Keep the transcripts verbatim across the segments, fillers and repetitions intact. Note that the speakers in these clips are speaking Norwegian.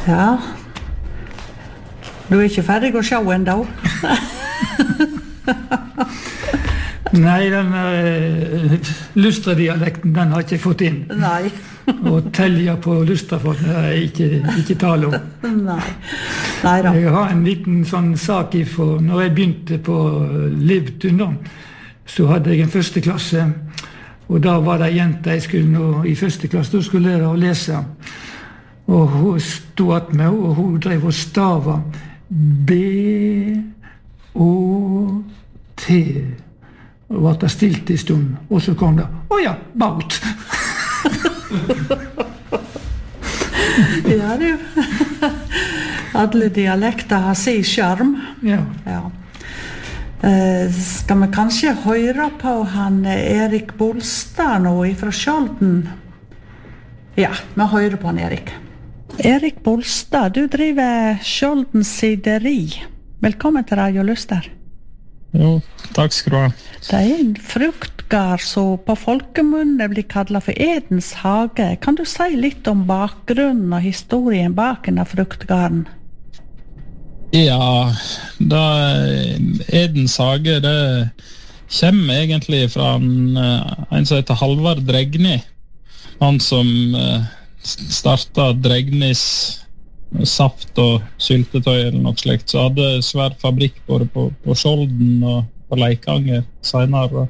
Ja. Du er ikke ferdig å se enda? Nei, den uh, Lustra-dialekten, den har ikke jeg fått inn. Nei. Og telja på Lustrafolk, det er ikke, ikke tale om. Nei. Nei da. Jeg har en liten sånn sak i for, når jeg begynte på Livtun da, så hadde jeg en første klasse, og da var det en jente jeg skulle nå, i første klasse, da skulle jeg lære å lese. Og hun stod at meg, og hun drev og stava B O T. Og var det stilt i stund, og så kom det, å ja, baut. Ja, du. Alle dialekter har sin skjerm. Ja. Ja. Eh, skal vi kanskje høre på han Erik Bolstad nå fra Skjolden? Ja, vi hører på han Erik. Erik Bolstad, du driver Skjolden sideri. Velkommen til Radio Luster. Jo, takk skal du ha. Det er en fruktgard som på folkemunne blir kallet for Edens hage. Kan du si litt om bakgrunnen og historien bak denne fruktgarden? Ja, da Edens hage, det kommer egentlig fra en, en som heter Halvard Dregni. Han som startet Dregnis saft og syltetøy eller noe slikt, så hadde svær fabrikk både på, på Skjolden og på Leikanger senere.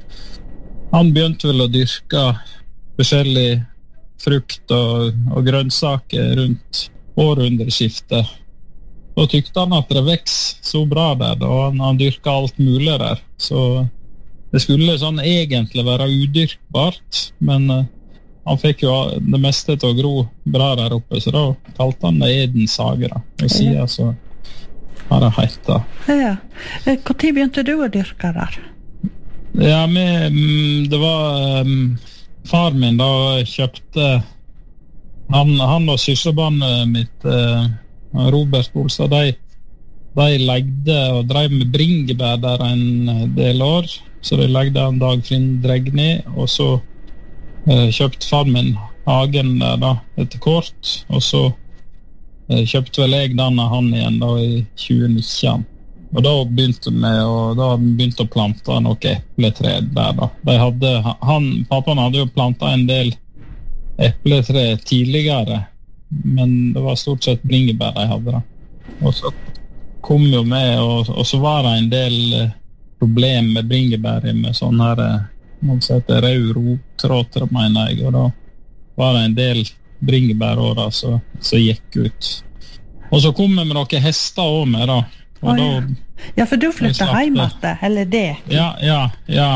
Han begynte vel å dyrke forskjellig frukt og, og grønnsaker rundt århundreskiftet. Da tykte han at det vekst så bra der, og han, han dyrket alt mulig der. Så det skulle sånn egentlig være udyrkbart, men uh, han fikk jo det meste til å gro bra der oppe, så da kalte han det Edens hage da. Og siden så har det hett. Ja. Hvor tid begynte du å dyrke der? Ja, med, det var um, far min da kjøpte han, han og søsterbarnet mitt uh, Robert Bolstad, de, de legde og drev med bringebær der en del år, så de legde en Dagfinn Dregni, og så uh, kjøpte far min hagen der da etter kort, og så uh, kjøpte vel jeg denne han igjen da i tjue nitten. Og da begynte vi og da begynte å plante noen epletre der da. De hadde, han, pappaen hadde jo plantet en del epletre tidligere, men det var stort sett bringebær de hadde da. Og så kom jo med, og, og så var det en del problem med bringebær med sånn her, noen som heter rød rottråter, mener jeg, og da var det en del bringebærårer som gikk ut. Og så kom vi med noen hester også med da. Og oh, da ja. ja, for du flyttet hjem etter, eller det? Ja, ja, ja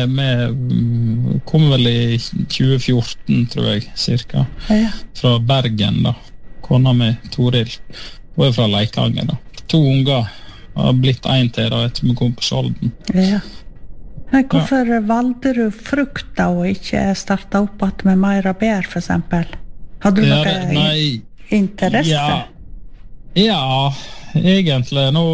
vi kom vel i tjue fjorten, tror jeg, cirka. Ja. Fra Bergen da. Kona med Toril. Og er fra Leikanger da. To unger har blitt en til da, etter vi kom på Skjolden. Ja. Men hvorfor ja. valgte du frukt da, og ikke startet opp at med mer bær, for eksempel? Hadde du ja, noe nei, interesse? Ja, ja, egentlig. Nå,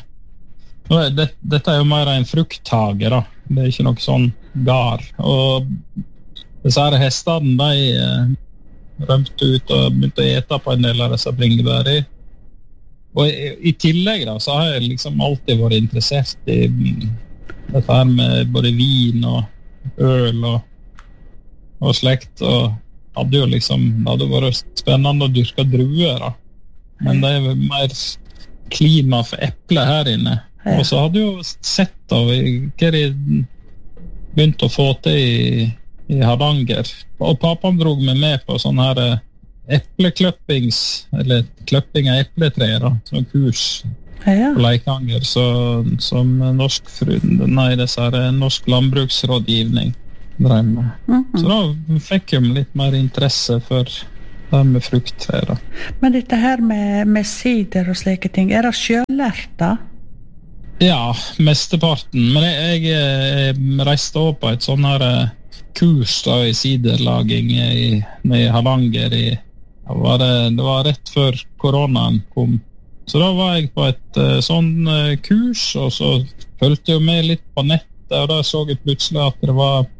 nå er det, dette er jo mer en frukthage da. Det er ikke noe sånn gar. Og disse her hestene, de eh, rømte ut og begynte å ete på en del av disse bringebær i. Og i, i tillegg da, så har jeg liksom alltid vært interessert i dette her med både vin og øl og, og slekt. Og hadde jo liksom, det hadde vært spennende å dyrke druer da. Men det er mer klima for eple her inne. Ja. Og så hadde jeg jo sett da, hva de begynte å få til i, i Hardanger. Og pappaen drog meg med på sånn her eplekløppings, eller kløpping av epletreer da, sånn kurs ja. på Leikanger, så, som norsk, nei, disse her, norsk landbruksrådgivning drev med. Mm-hmm. Så da fikk jeg litt mer interesse for det med frukttre da. Men dette her med, med sider og slike ting, er det selvlært da? Ja, mesteparten. Men jeg, jeg, jeg reiste også på et sånn her kurs da, i siderlaging i, i Hardanger. I, var det, det var rett før koronaen kom. Så da var jeg på et uh, sånn uh, kurs, og så følte jeg med litt på nettet, og da så jeg plutselig at det var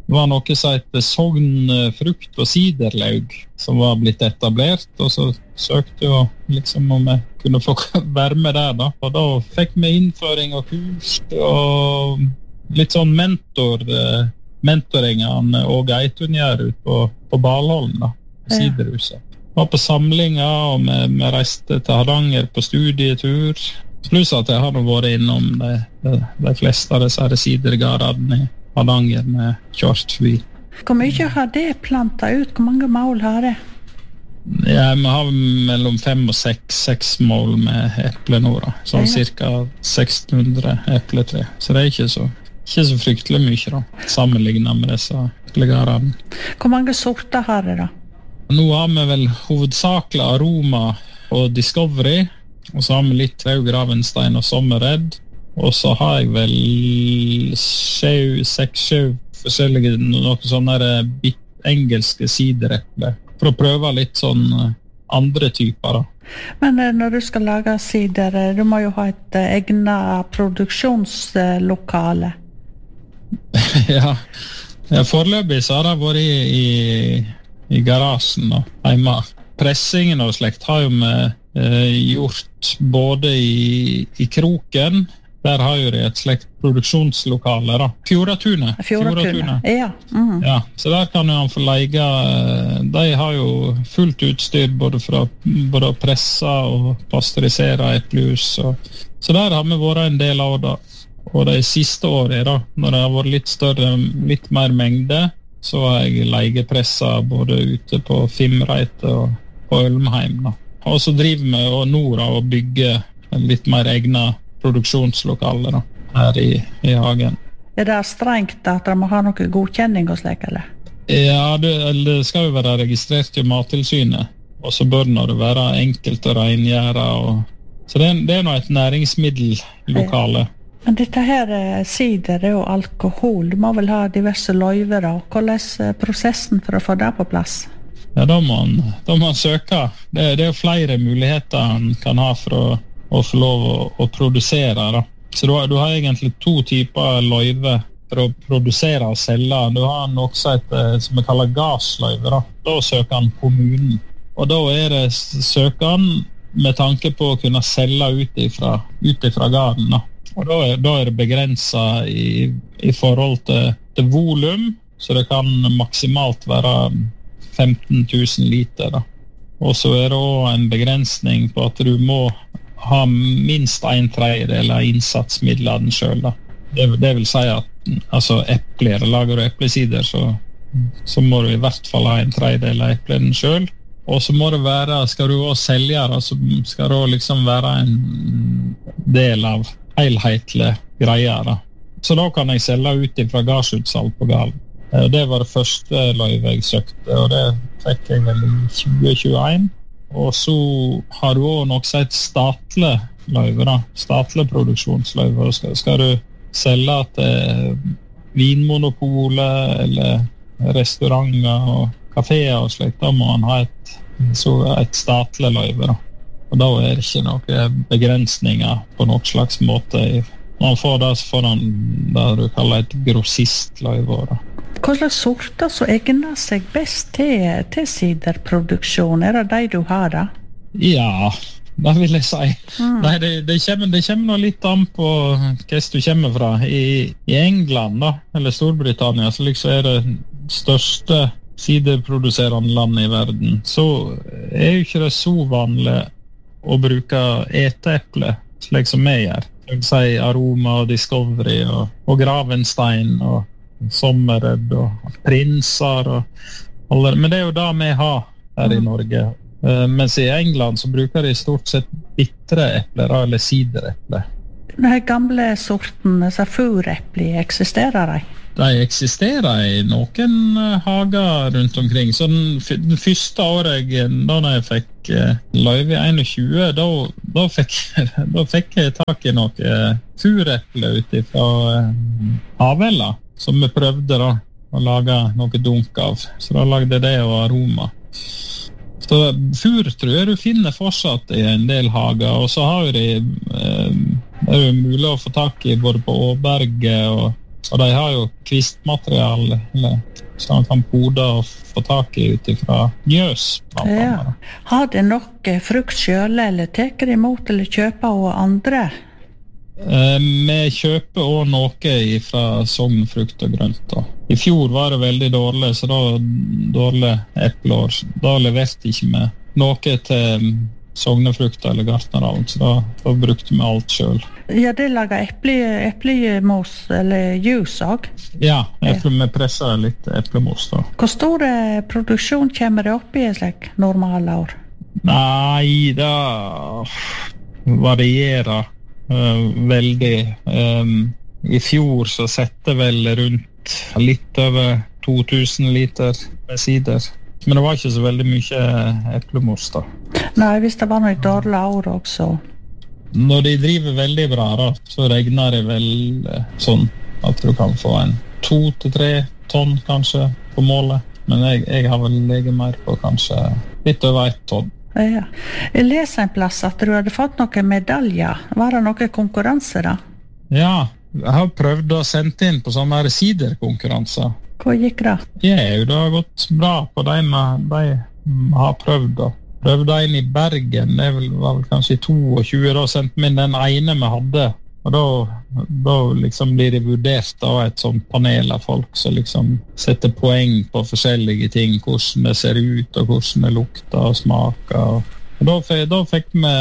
det var noe som heter Sogn frukt- og siderlaug som var blitt etablert, og så søkte jeg liksom om jeg kunne få være med der da. Og da fikk vi innføring og kurs og litt sånn mentor, mentoring av Åge Eitungjær ut på, på Balholm da, på Siderhuset. Var på samlinger, og vi, vi reiste til Hardanger på studietur. Pluss at jeg hadde vært innom de, de, de fleste av disse sidergardene i Hardanger med kjørt forbi. Hvor mye har det plantet ut? Hvor mange mål har det? Ja, vi har mellom fem og seks, seks mål med eple nå da. Sånn ja. Cirka seksten hundre epletre. Så det er ikke så, ikke så fryktelig mye da, sammenlignet med disse eplegardene. Hvor mange sorter har det da? Nå har vi vel hovedsakelig Aroma og Discovery, og så har vi litt Traug, Ravenstein og Sommerred, og så har jeg vel sju, seks, sju forskjellige, noen sånne bitt engelske sidereple, for å prøve litt sånn andre typer da. Men når du skal lage sider, du må jo ha et egnet produksjonslokale. ja. ja, foreløpig så har det vært i, i i garasjen da, hjemme. Pressingen og slekt har jo vi eh, gjort både i, i Kroken, der har jo det et slekt produksjonslokale da. Fjordatunet. Fjordatunet, ja. Mm. Ja. Så der kan jo han få leie, de har jo fullt utstyr både for å, både å presse og pasteurisere eplejus. Så der har vi vært en del av det. Og de siste årene da, når det har vært litt større, litt mer mengde, så har jeg leiepressa både ute på Fimreite og på Ølmheim da. Og så driver vi og Nora og bygger litt mer egnet produksjonslokaler da, her i, i hagen. Er det strengt at de må ha noe godkjenning og slik, eller? Ja, det, det skal jo være registrert i Mattilsynet, og så bør det være enkelt å rengjøre. Og, så det er, det er nå et næringsmiddellokale. Ja. Men dette her sider er jo alkohol. Du må vel ha diverse løyver da. Hvordan er prosessen for å få det på plass? Ja, da må man, da må man søke. Det, det er jo flere muligheter man kan ha for å, å få lov å, å produsere da. Så du har, du har egentlig to typer løyver for å produsere og selge. Du har noe som vi kaller gassløyver da. Da søker han kommunen. Og da er det søker han med tanke på å kunne selge ut ifra, ut ifra garden da. Og da er, da er det begrenset i, i forhold til, til volum, så det kan maksimalt være femten tusen liter da. Og så er det også en begrensning på at du må ha minst en tredjedel av innsatsmidlene selv da. Det, det vil si at altså epler, lager du eplesider, så, så må du i hvert fall ha en tredjedel av eplene selv. Og så må det være, skal du også selge da, så skal det også liksom være en del av helhetlige greier da. Så da kan jeg selge ut fra garsutsalg på Galen. Det var det første løyve jeg søkte, og det fikk jeg vel i tjue tjueen. Og så har du også noe som heter statlig løyve da, statlig produksjonsløyve. Skal, skal du selge til vinmonopolet eller restauranter og kaféer og slikt, da må man ha et, så et statlig løyve da. Og da er det ikke noen begrensninger på noen slags måte. Når man får det, så får man det du kaller et grossistløyve da. Hva slags sorter så egner seg best til, til siderproduksjon? Er det de du har da? Ja, det vil jeg si. Mm. Nei, det, det, kommer, det kommer nå litt an på hva du kommer fra. I, i England da, eller Storbritannia, så liksom er det største siderproduserende land i verden. Så er jo ikke det så vanlig å bruke eteeple, slik som vi gjør. Jeg vil si Aroma og Discovery og, og Gravenstein og Sommerred og Prinser og alle. Men det er jo det vi har her i Norge. Uh, mens i England så bruker de stort sett bitre epler eller sidereple. Den gamle sorten, så fureple, eksisterer de? De eksisterer i noen hager rundt omkring. Så den, den første året jeg, da jeg fikk uh, løyve i tjueen, da, da, fikk, da fikk jeg tak i noe fureple ut fra uh, Havella, som vi prøvde da å lage noe dunk av. Så da lagde jeg det og Aroma. Så fur tror jeg du finner fortsatt i en del hager, og så har de, uh, det er jo mulig å få tak i både på Åberget og Så de har jo kvistmateriale, eller så man kan pode og få tak i utifra njøs. Ja. Har det nok frukt selv, eller teker imot eller kjøper av andre? Eh, vi kjøper også noe fra Sogn frukt og grønt. Da. I fjor var det veldig dårlig, så da dårlig epleår. Da leverte ikke vi noe til Sognefrukt eller Gartnerhavn, så da, da brukte vi alt selv. Ja, det lager eple, eplemos eller juice også? Ja, eple, vi presser litt eplemos da. Hvor stor produksjon kommer det opp i et slik normale år? Nei, det varierer uh, veldig. Um, I fjor så sette vel rundt litt over to tusen liter med sider. Men det var ikke så veldig mye eplemos da. Nei, hvis det var noe dårlig år også. Når de driver veldig bra da, så regner det vel sånn at du kan få en to til tre tonn kanskje på målet. Men jeg, jeg har vel legget mer på kanskje litt over ett tonn. Ja. Jeg leser en plass at du hadde fått noen medaljer. Var det noen konkurranse da? Ja, jeg har prøvd å sende inn på sånne siderkonkurranser. Hva gikk det? Ja, det har gått bra på de vi har prøvd da. Prøvde inn i Bergen, det var vel kanskje i tjueto, da sendte vi den ene vi hadde. Og da, da liksom blir det vurdert av et sånt panel av folk som liksom setter poeng på forskjellige ting, hvordan det ser ut og hvordan det lukter og smaker. Og da, da fikk vi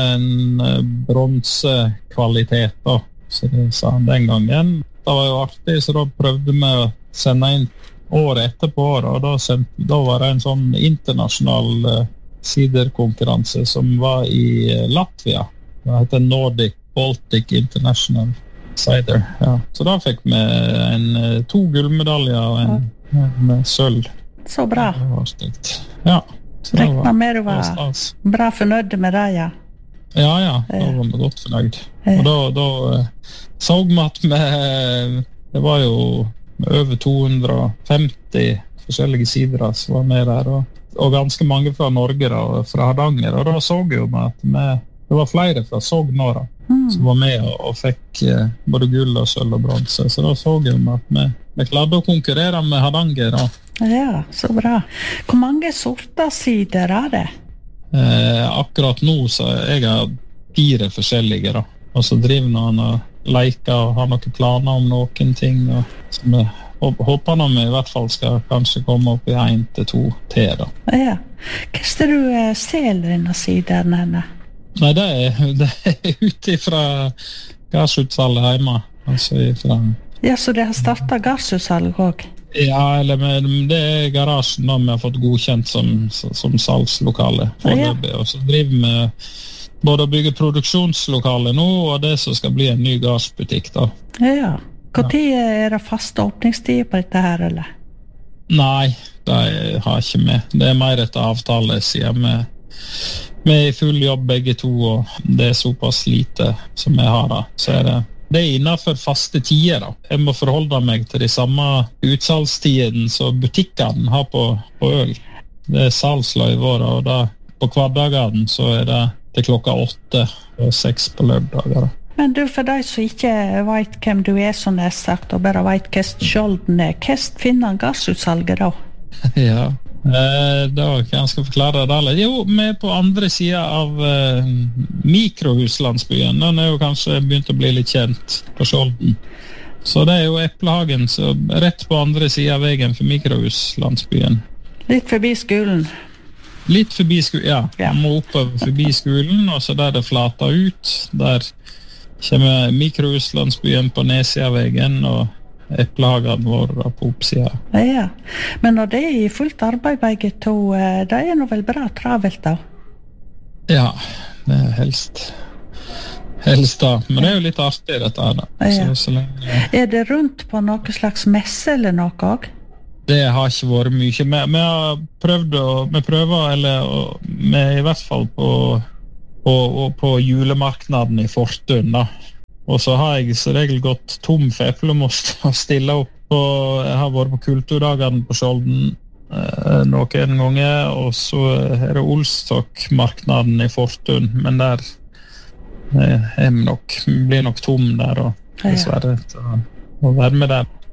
en bronsekvalitet da, så det sa han den gangen. Det var jo artig, så da prøvde vi å sende inn året etterpå, og da, sendte, da var det en sånn internasjonal uh, siderkonkurranse som var i uh, Latvia. Det heter Nordic Baltic International Cider. Ja. Så da fikk vi en, uh, to gullmedaljer og en, en, en sølv. Så bra. Det var stygt. Ja. Rekna med du var bra fornøyd med det, ja. Ja, ja, da var vi godt fornøyd. Og da, da uh, så vi at vi, det var jo over to hundre og femti forskjellige sider som var med der, og, og ganske mange fra Norge da, og fra Hardanger, og da så vi jo at vi, det var flere fra Sogn nå da, mm. som var med og, og fikk eh, både gull og sølv og bronse, så da så vi at vi, vi klarte å konkurrere med Hardanger da. Ja, så bra. Hvor mange sorter sider er det? Eh, akkurat nå så jeg har fire forskjellige da, og så driver noen og leker og har noen planer om noen ting, og som jeg håper når vi i hvert fall skal kanskje komme opp i en til to til da. Ja. Hva er det du selger denne siden henne? Nei, det er, det er ute fra gassutsalget hjemme, altså ifra... Ja, så det har startet gassutsalg også? Ja, eller med, det er garasjen da vi har fått godkjent som, som salgslokale foreløpig, ja. Og så driver vi både å bygge produksjonslokale nå, og det som skal bli en ny gassbutikk da. Ja. Hvor tid er det faste åpningstid på dette her, eller? Nei, det har ikke vi. Det er mer etter avtale, siden vi, vi er i full jobb begge to, og det er såpass lite som vi har da. Så er det, det er innenfor faste tider da. Jeg må forholde meg til de samme utsalgstiden som butikkene har på, på øl. Det er salgsløyver, og da på hverdagene så er det til klokka åtte og seks på lørdager. Men du, for deg som ikke vet hvem du er, som jeg har sagt, og bare vet hva skjolden er, hva finner gassutsalget da? Ja, eh, da kan jeg skal forklare det alle. Jo, vi er på andre siden av eh, mikrohuslandsbyen. Den er jo kanskje begynt å bli litt kjent på Skjolden. Så det er jo Eplehagen, så rett på andre siden av veien for mikrohuslandsbyen. Litt forbi skolen? Litt forbi skolen, ja. Ja. Man må oppover forbi skolen, og så der det flater ut, der kommer mikrohuslandsbyen på nedsiden av veien, og Eplehagen vår på oppsiden. Ja, men når det er i fullt arbeid begge to, det er noe vel bra travelt da? Ja, det er helst helst da, men det er jo litt artig dette her da. Ja. Så, så lenge... Er det rundt på noe slags messe eller noe også? Det har ikke vært mye. Vi, vi har prøvd å, vi prøver, eller og, vi er i hvert fall på, på, på julemarknaden i Fortun da. Og så har jeg så regel gått tom for eplemost å stille opp på, jeg har vært på kulturdagene på Skjolden eh, noen ganger, og så er det Olstokmarknaden i Fortun, men der eh, er vi nok, vi blir nok tom der, og dessverre til å være med der.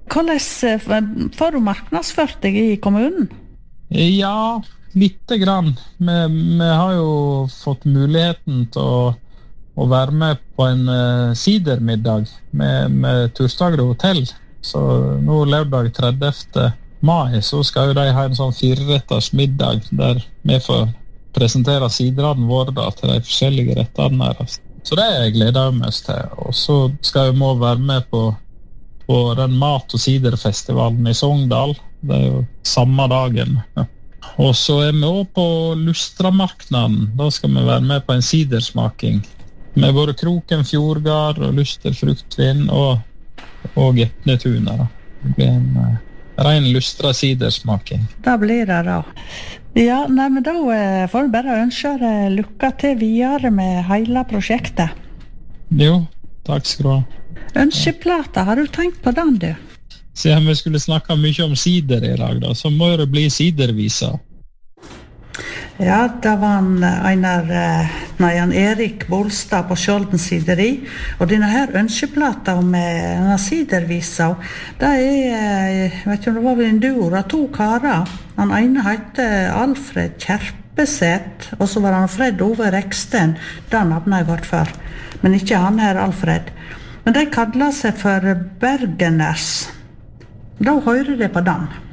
Hvordan får du marknadsført deg i kommunen? Ja, lite grann. Vi, vi har jo fått muligheten til å, å være med på en uh, sidermiddag med, med Turstagre hotell. Så nå lørdag tredivte mai så skal jo de ha en sånn fireretters middag der vi får presentere siderne våre da, til de forskjellige rettene her. Så det gleder jeg meg til. Og så skal vi må være med på på den mat- og siderfestivalen i Sogndal. Det er jo samme dagen. Og så er vi også på Lustramarknaden. Da skal vi være med på en sidersmaking. Med både Kroken Fjordgard og Luster Fruktvin og, og Gepnetuner. Det blir en uh, ren Lustra sidersmaking. Da blir det da. Ja, nei, men da uh, får du bare ønske deg lykke til videre med hele prosjektet. Jo, takk skal du ha. Ønskeplata, har du tenkt på den, du? Siden vi skulle snakke mye om sider i dag, da, så må det bli sidervisa. Ja, det var en, Einar, nei, en Erik Bolstad på Skjolden sideri, og denne her ønskeplata med denne sidervisa, det er, jeg vet ikke om det var vel en duo, det er to karer. Den ene heter Alfred Kjerpeseth, og så var han Fred Ove Reksten, den navnet jeg vært for, men ikke han her Alfred. Men de kallar seg for Bergeners. Da hører de på den.